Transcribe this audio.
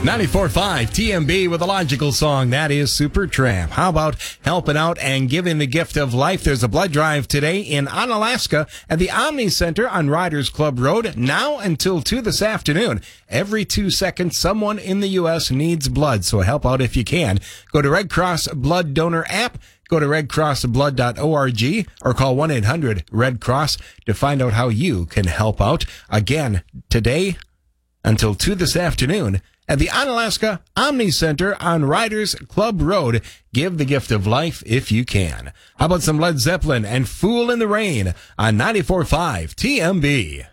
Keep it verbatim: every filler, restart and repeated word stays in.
ninety-four point five T M B with a logical song. That is Supertramp. How about helping out and giving the gift of life? There's a blood drive today in Onalaska at the Omni Center on Riders Club Road, now until two this afternoon. Every two seconds, someone in the U S needs blood, so help out if you can. Go to Red Cross Blood Donor app. Go to red cross blood dot org or call one eight hundred red cross to find out how you can help out. Again, today until two this afternoon at the Onalaska Omni Center on Riders Club Road. Give the gift of life if you can. How about some Led Zeppelin and Fool in the Rain on ninety-four point five T M B?